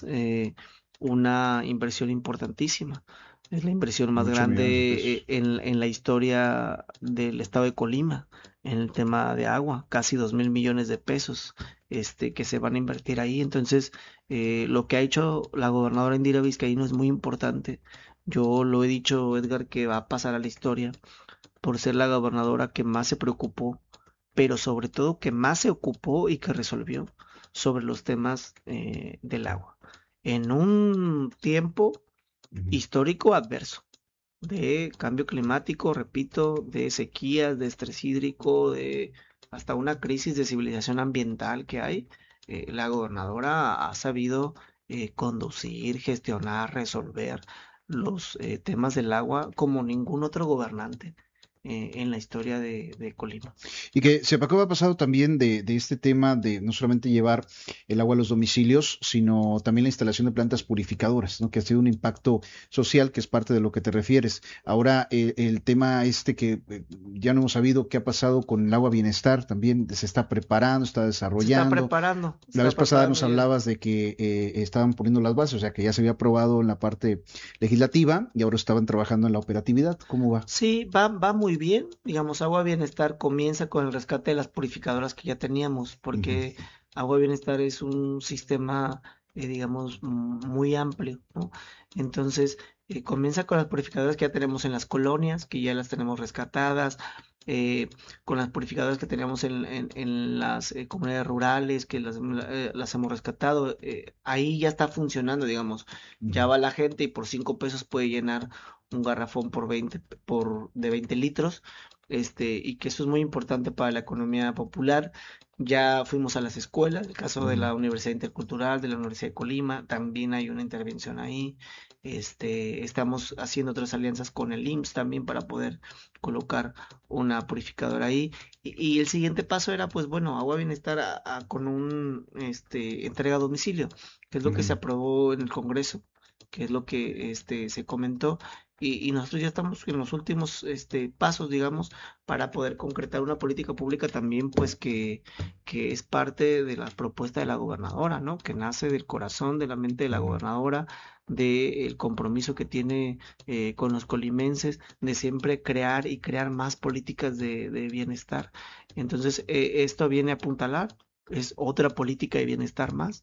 una inversión importantísima. Es la inversión más grande en la historia del estado de Colima en el tema de agua, casi 2,000 millones de pesos que se van a invertir ahí. Entonces, lo que ha hecho la gobernadora Indira Vizcaíno es muy importante. Yo lo he dicho, Edgar, que va a pasar a la historia por ser la gobernadora que más se preocupó, pero sobre todo que más se ocupó y que resolvió sobre los temas del agua en un tiempo histórico adverso, de cambio climático, repito, de sequías, de estrés hídrico, de hasta una crisis de civilización ambiental que hay. La gobernadora ha sabido conducir, gestionar, resolver los temas del agua como ningún otro gobernante en la historia de Colima. Y que Ziapacop ha pasado también de este tema de no solamente llevar el agua a los domicilios, sino también la instalación de plantas purificadoras, ¿no? Que ha sido un impacto social, que es parte de lo que te refieres. Ahora, el tema que ya no hemos sabido qué ha pasado con el agua bienestar, también se está preparando, está desarrollando. Se está preparando. La vez pasada nos hablabas de que estaban poniendo las bases, o sea que ya se había aprobado en la parte legislativa y ahora estaban trabajando en la operatividad. ¿Cómo va? Sí, va muy bien. Digamos, Agua Bienestar comienza con el rescate de las purificadoras que ya teníamos, porque Agua Bienestar es un sistema, digamos, muy amplio, ¿no? Entonces, comienza con las purificadoras que ya tenemos en las colonias, que ya las tenemos rescatadas, con las purificadoras que teníamos en las comunidades rurales, que las hemos rescatado. Ahí ya está funcionando, digamos, ya va la gente y por 5 pesos puede llenar un garrafón de 20 litros, y que eso es muy importante para la economía popular. Ya fuimos a las escuelas, el caso de la Universidad Intercultural, de la Universidad de Colima, también hay una intervención ahí. Estamos haciendo otras alianzas con el IMSS también para poder colocar una purificadora ahí. Y el siguiente paso era, pues bueno, Agua Bienestar con un entrega a domicilio, que es lo que se aprobó en el Congreso, que es lo que se comentó. Y nosotros ya estamos en los últimos pasos, digamos, para poder concretar una política pública también, pues que es parte de la propuesta de la gobernadora, ¿no? Que nace del corazón, de la mente de la gobernadora, del compromiso que tiene con los colimenses, de siempre crear y crear más políticas de bienestar. Entonces, esto viene a apuntalar. Es otra política de bienestar más,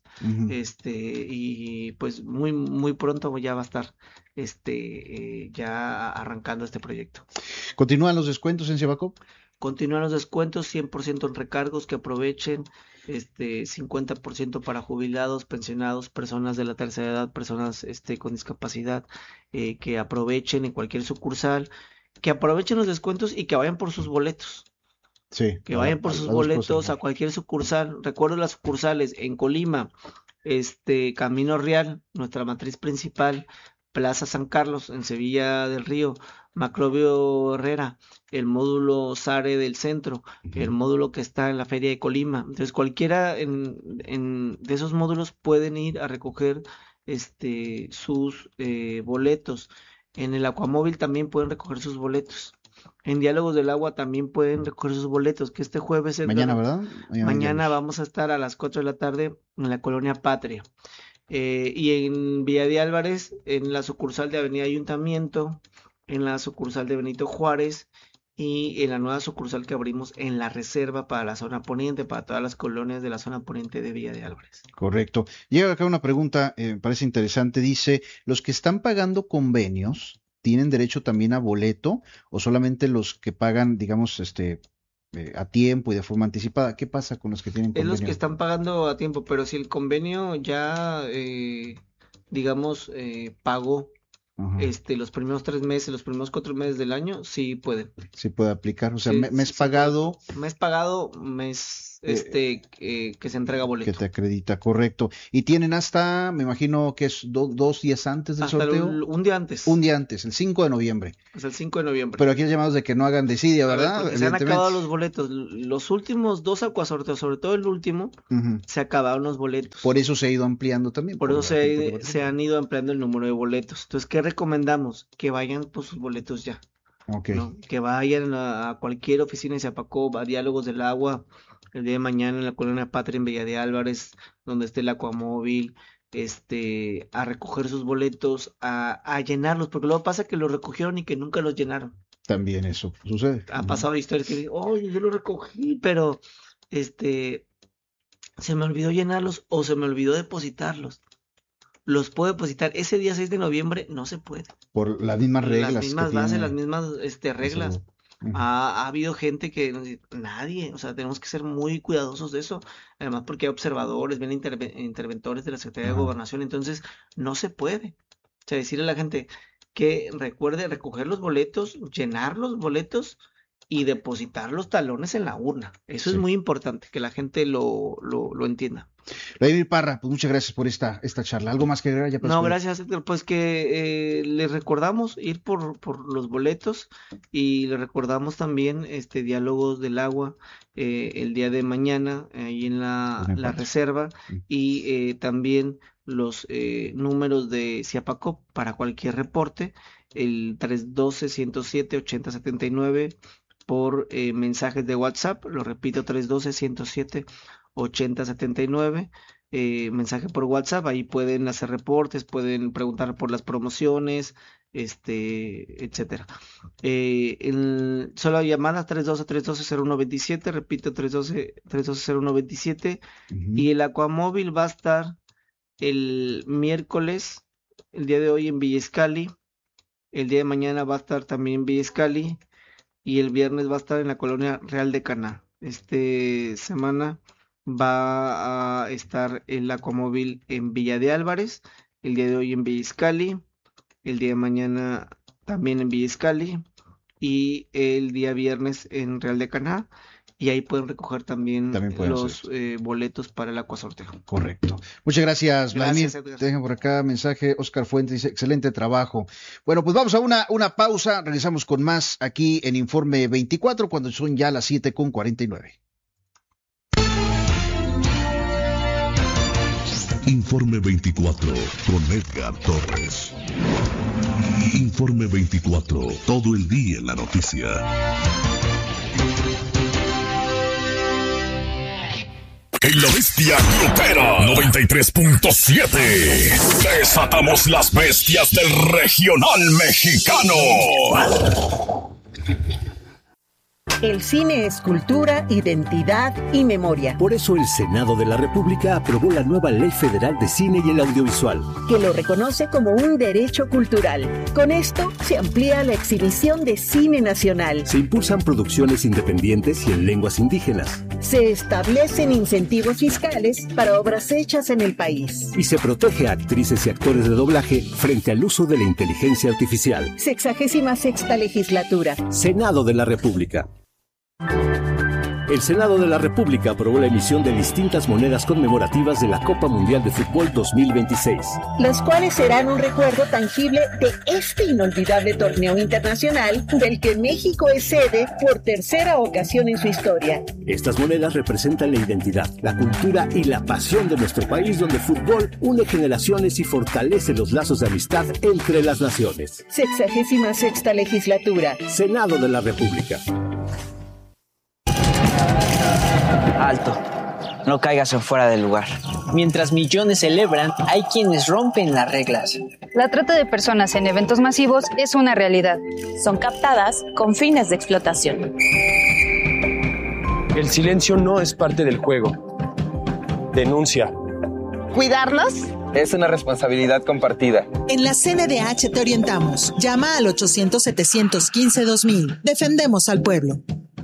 y pues muy pronto ya va a estar ya arrancando este proyecto. ¿Continúan los descuentos en Ziapacop? Continúan los descuentos, 100% en recargos, que aprovechen, 50% para jubilados, pensionados, personas de la tercera edad, personas con discapacidad, que aprovechen en cualquier sucursal, que aprovechen los descuentos y que vayan por sus boletos. Sí, que vayan por sus boletos a cualquier sucursal. Recuerdo las sucursales en Colima, Camino Real, nuestra matriz principal, Plaza San Carlos, en Sevilla del Río, Maclovio Herrera, el módulo SARE del centro, el módulo que está en la Feria de Colima. Entonces cualquiera de esos módulos pueden ir a recoger sus boletos. En el Aquamóvil también pueden recoger sus boletos. En Diálogos del Agua también pueden recoger sus boletos, que este jueves... Mañana, ¿verdad? Mañana vamos a estar a las 4 de la tarde en la Colonia Patria. Y en Villa de Álvarez, en la sucursal de Avenida Ayuntamiento, en la sucursal de Benito Juárez y en la nueva sucursal que abrimos en la reserva para la zona poniente, para todas las colonias de la zona poniente de Villa de Álvarez. Correcto. Llega acá una pregunta, me parece interesante, dice, ¿los que están pagando convenios tienen derecho también a boleto o solamente los que pagan, digamos, a tiempo y de forma anticipada? ¿Qué pasa con los que tienen convenio? Es los que están pagando a tiempo, pero si el convenio ya, digamos, pagó los primeros 3 meses, los primeros 4 meses del año, sí pueden. Sí puede aplicar, o sea, Sí, mes sí, pagado. Mes pagado, mes que se entrega boleto. Que te acredita, correcto. Y tienen hasta, me imagino que es 2 días antes del Hasta sorteo. un día antes. Un día antes, el 5 de noviembre. Es el 5 de noviembre. Pero aquí hay llamados de que no hagan desidia, ¿verdad? Porque se han acabado los boletos. Los últimos 2 acuasorteos, sobre todo el último, se acabaron los boletos. Por eso se ha ido ampliando también. Por eso se han ido ampliando el número de boletos. Entonces, ¿qué recomendamos? Que vayan por sus boletos ya. Okay. ¿No? Que vayan a cualquier oficina de Ziapacop, a Diálogos del Agua, el día de mañana en la Colonia Patria en Villa de Álvarez, donde esté el Aquamóvil, a recoger sus boletos, a llenarlos, porque luego pasa que los recogieron y que nunca los llenaron. También eso sucede. Ha pasado historias que dicen, oye, yo lo recogí, pero se me olvidó llenarlos o se me olvidó depositarlos. Los puedo depositar ese día 6 de noviembre, no se puede. Por las mismas reglas. Las mismas bases, las mismas reglas. Ha habido gente que nadie, o sea, tenemos que ser muy cuidadosos de eso, además porque hay observadores, vienen interventores de la Secretaría de Gobernación, entonces no se puede. O sea, decirle a la gente que recuerde recoger los boletos, llenar los boletos y depositar los talones en la urna. Eso es muy importante, que la gente lo entienda. Vladimir Parra, pues muchas gracias por esta charla. ¿Algo más que agregar? Ya no, gracias, pues que les recordamos ir por los boletos y les recordamos también Diálogos del Agua el día de mañana ahí en la reserva y también los números de Ziapacop para cualquier reporte, el 312-107-8079 por mensajes de WhatsApp, lo repito, 312-107-8079, mensaje por WhatsApp, ahí pueden hacer reportes, pueden preguntar por las promociones, etcétera. Solo llamadas 312-312-0127, repito, 312-0127, y el Aquamóvil va a estar el miércoles, el día de hoy en Villa Izcalli, el día de mañana va a estar también en Villa Izcalli, y el viernes va a estar en la colonia Real de Caná. Semana va a estar el Aquamóvil en Villa de Álvarez, el día de hoy en Villa Izcalli, el día de mañana también en Villa Izcalli y el día viernes en Real de Caná. Y ahí pueden recoger también los boletos para el acuasorteo. Correcto. Muchas gracias, Vladimir. Te dejan por acá mensaje. Oscar Fuentes dice, excelente trabajo. Bueno, pues vamos a una pausa. Regresamos con más aquí en Informe 24 cuando son ya las 7:49. Informe 24 con Edgar Torres. Informe 24, todo el día en la noticia. En la bestia grupera 93.7 desatamos las bestias del regional mexicano. El cine es cultura, identidad y memoria. Por eso el Senado de la República aprobó la nueva Ley Federal de Cine y el Audiovisual, que lo reconoce como un derecho cultural. Con esto se amplía la exhibición de cine nacional. Se impulsan producciones independientes y en lenguas indígenas. Se establecen incentivos fiscales para obras hechas en el país. Y se protege a actrices y actores de doblaje frente al uso de la inteligencia artificial. 66ª legislatura. Senado de la República. El Senado de la República aprobó la emisión de distintas monedas conmemorativas de la Copa Mundial de Fútbol 2026. Las cuales serán un recuerdo tangible de este inolvidable torneo internacional del que México es sede por tercera ocasión en su historia. Estas monedas representan la identidad, la cultura y la pasión de nuestro país, donde el fútbol une generaciones y fortalece los lazos de amistad entre las naciones. 66ª legislatura. Senado de la República. Alto. no caigas en fuera del lugar. Mientras millones celebran, hay quienes rompen las reglas. La trata de personas en eventos masivos es una realidad. Son captadas con fines de explotación. El silencio no es parte del juego. Denuncia. ¿Cuidarnos? Es una responsabilidad compartida. En la CNDH te orientamos. Llama al 800-715-2000. Defendemos al pueblo.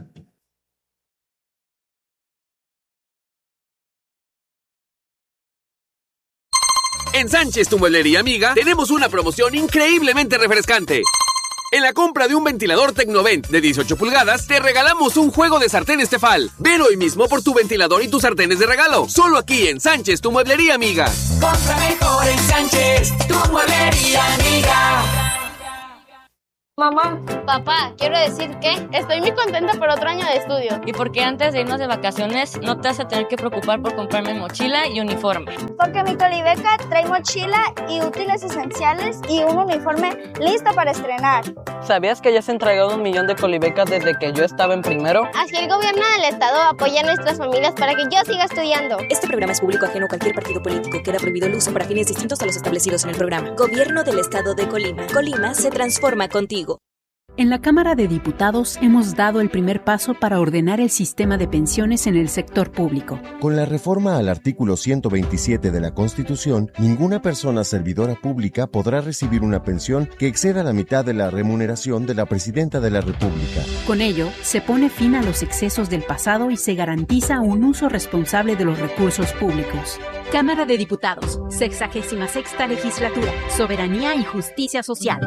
En Sánchez, tu mueblería amiga, tenemos una promoción increíblemente refrescante. En la compra de un ventilador Tecnovent de 18 pulgadas, te regalamos un juego de sartenes Tefal. Ven hoy mismo por tu ventilador y tus sartenes de regalo. Solo aquí en Sánchez, tu mueblería amiga. Compra mejor en Sánchez, tu mueblería amiga. Mamá, papá, quiero decir que estoy muy contenta por otro año de estudio. Y porque antes de irnos de vacaciones no te vas a tener que preocupar por comprarme mochila y uniforme. Porque mi Colibeca trae mochila y útiles esenciales y un uniforme listo para estrenar. ¿Sabías que ya se han entregado 1 millón de Colibecas desde que yo estaba en primero? Así el gobierno del estado apoya a nuestras familias para que yo siga estudiando. Este programa es público ajeno a cualquier partido político. Queda prohibido el uso para fines distintos a los establecidos en el programa. Gobierno del estado de Colima. Colima se transforma contigo. En la Cámara de Diputados hemos dado el primer paso para ordenar el sistema de pensiones en el sector público. Con la reforma al artículo 127 de la Constitución, ninguna persona servidora pública podrá recibir una pensión que exceda la mitad de la remuneración de la Presidenta de la República. Con ello, se pone fin a los excesos del pasado y se garantiza un uso responsable de los recursos públicos. Cámara de Diputados, 66ª Legislatura, Soberanía y Justicia Social.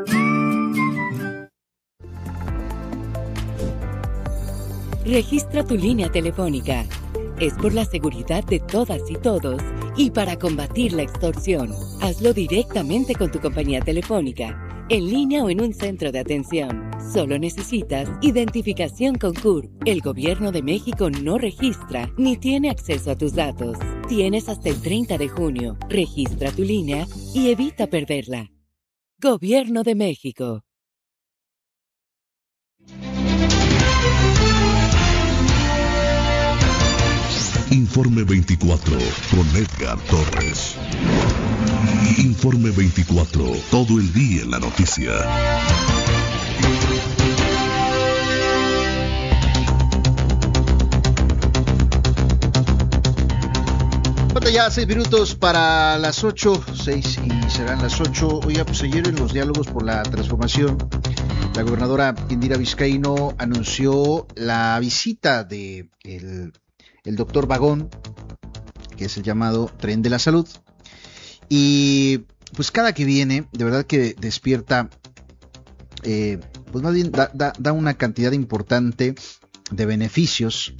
Registra tu línea telefónica. Es por la seguridad de todas y todos y para combatir la extorsión. Hazlo directamente con tu compañía telefónica, en línea o en un centro de atención. Solo necesitas identificación con CURP. El Gobierno de México no registra ni tiene acceso a tus datos. Tienes hasta el 30 de junio. Registra tu línea y evita perderla. Gobierno de México. Informe 24 con Edgar Torres. Informe 24, todo el día en la noticia. Falta ya 6 minutos para las 8, 6 y serán las 8. Oiga, pues ayer en los diálogos por la transformación, la gobernadora Indira Vizcaíno anunció la visita de el doctor Vagón, que es el llamado Tren de la Salud, y pues cada que viene, de verdad que despierta, pues más bien da una cantidad importante de beneficios.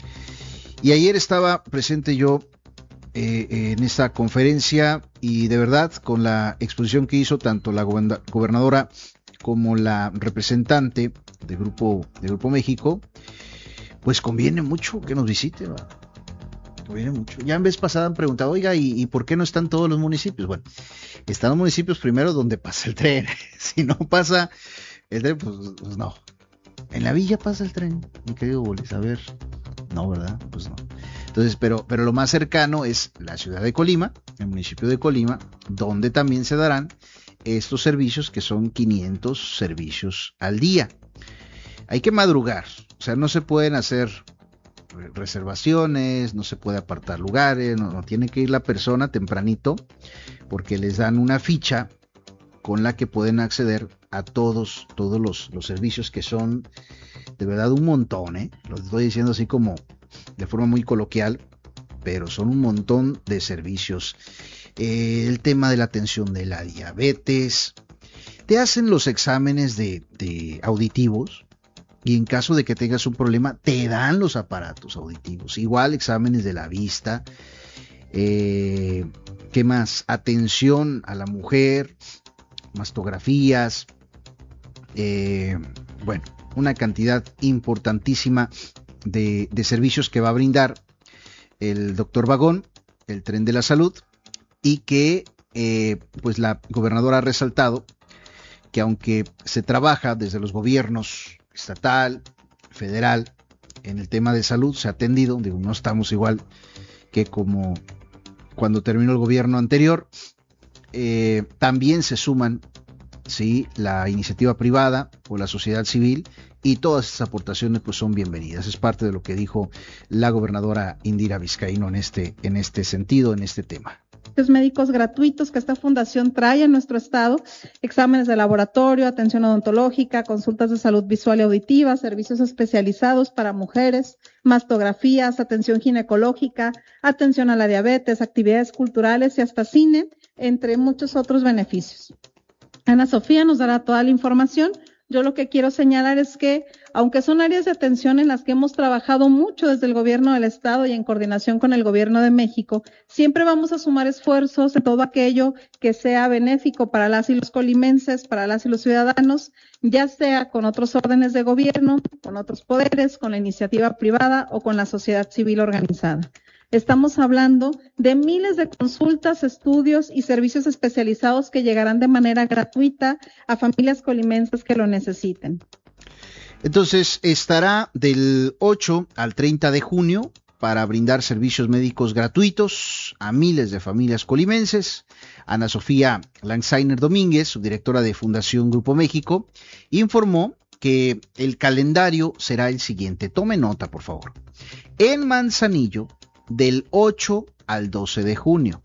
Y ayer estaba presente yo en esta conferencia y de verdad con la exposición que hizo tanto la gobernadora como la representante del Grupo México, pues conviene mucho que nos visite, ¿no? Conviene mucho. Ya en vez pasada han preguntado, oiga, ¿y por qué no están todos los municipios? Bueno, están los municipios primero donde pasa el tren. Si no pasa el tren, pues no. En la villa pasa el tren, mi querido Bolis. A ver, no, ¿verdad? Pues no. Entonces, pero lo más cercano es la ciudad de Colima, el municipio de Colima, donde también se darán estos servicios, que son 500 servicios al día. Hay que madrugar. O sea, no se pueden hacer reservaciones, no se puede apartar lugares, no tiene que ir la persona tempranito, porque les dan una ficha con la que pueden acceder a todos los servicios, que son de verdad un montón, Lo estoy diciendo así como de forma muy coloquial, pero son un montón de servicios. El tema de la atención de la diabetes, te hacen los exámenes de auditivos, y en caso de que tengas un problema, te dan los aparatos auditivos. Igual exámenes de la vista. ¿Qué más? Atención a la mujer, mastografías. Bueno, una cantidad importantísima de servicios que va a brindar el doctor Vagón, el Tren de la Salud, y que pues la gobernadora ha resaltado que aunque se trabaja desde los gobiernos estatal, federal, en el tema de salud se ha atendido, digo, no estamos igual que como cuando terminó el gobierno anterior. También se suman, sí, la iniciativa privada o la sociedad civil, y todas esas aportaciones pues son bienvenidas. Es parte de lo que dijo la gobernadora Indira Vizcaíno en este sentido, en este tema. Médicos gratuitos que esta fundación trae en nuestro estado, exámenes de laboratorio, atención odontológica, consultas de salud visual y auditiva, servicios especializados para mujeres, mastografías, atención ginecológica, atención a la diabetes, actividades culturales y hasta cine, entre muchos otros beneficios. Ana Sofía nos dará toda la información. Yo lo que quiero señalar es que, aunque son áreas de atención en las que hemos trabajado mucho desde el gobierno del estado y en coordinación con el gobierno de México, siempre vamos a sumar esfuerzos en todo aquello que sea benéfico para las y los colimenses, para las y los ciudadanos, ya sea con otros órdenes de gobierno, con otros poderes, con la iniciativa privada o con la sociedad civil organizada. Estamos hablando de miles de consultas, estudios y servicios especializados que llegarán de manera gratuita a familias colimenses que lo necesiten. Entonces, estará del 8 al 30 de junio para brindar servicios médicos gratuitos a miles de familias colimenses. Ana Sofía Langsainer Domínguez, subdirectora de Fundación Grupo México, informó que el calendario será el siguiente. Tome nota, por favor. En Manzanillo, del 8 al 12 de junio.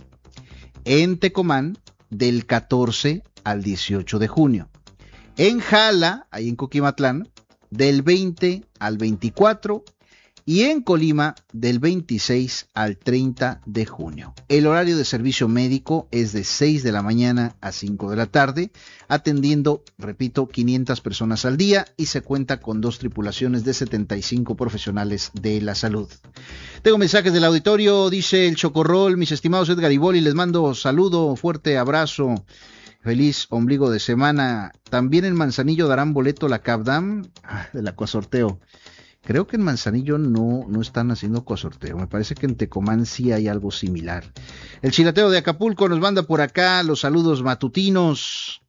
En Tecomán, del 14 al 18 de junio. En Jala, ahí en Coquimatlán, del 20 al 24. Y en Colima, del 26 al 30 de junio. El horario de servicio médico es de 6 de la mañana a 5 de la tarde, atendiendo, repito, 500 personas al día, y se cuenta con 2 tripulaciones de 75 profesionales de la salud. Tengo mensajes del auditorio, dice el Chocorrol: mis estimados Edgar y Boli, les mando saludo, fuerte abrazo, feliz ombligo de semana. También en Manzanillo darán boleto la CAPDAM del acuasorteo. Creo que en Manzanillo no están haciendo cosorteo. Me parece que en Tecomán sí hay algo similar. El Chilateo de Acapulco nos manda por acá los saludos matutinos.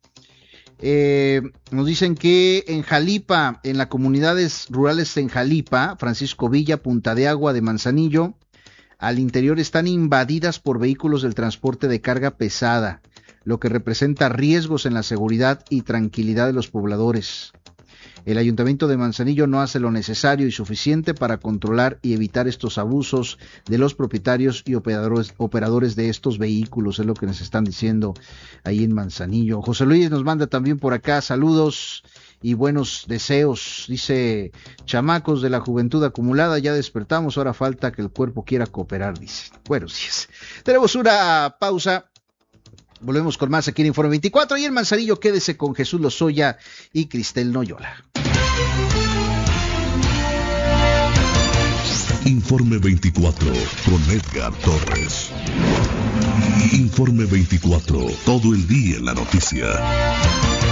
Nos dicen que en Jalipa, en las comunidades rurales en Jalipa, Francisco Villa, Punta de Agua de Manzanillo, al interior están invadidas por vehículos del transporte de carga pesada, lo que representa riesgos en la seguridad y tranquilidad de los pobladores. El Ayuntamiento de Manzanillo no hace lo necesario y suficiente para controlar y evitar estos abusos de los propietarios y operadores de estos vehículos, es lo que nos están diciendo ahí en Manzanillo. José Luis nos manda también por acá saludos y buenos deseos. Dice: chamacos de la juventud acumulada, ya despertamos, ahora falta que el cuerpo quiera cooperar, dice. Bueno, sí es. Tenemos una pausa. Volvemos con más aquí en Informe 24, y en Manzanillo quédese con Jesús Lozoya y Cristel Noyola. Informe 24 con Edgar Torres. Informe 24, todo el día en la noticia.